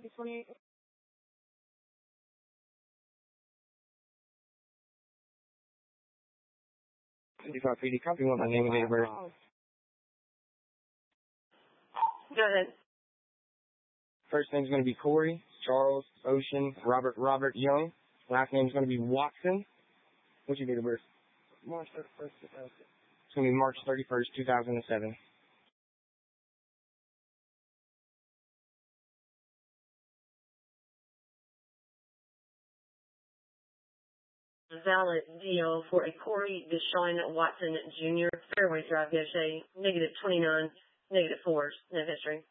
5028. 55 PD, copy. Want my name and date of birth? Go ahead. First name's going to be Corey, Charles, Ocean, Robert Young. Last name's going to be Watson. What's your date of birth? March 31st, 2007. It's going to be March 31st, 2007. Valid deal for a Corey Deshaun Watson Jr. Fairway Drive, Gaucher, -29, -4s, no history.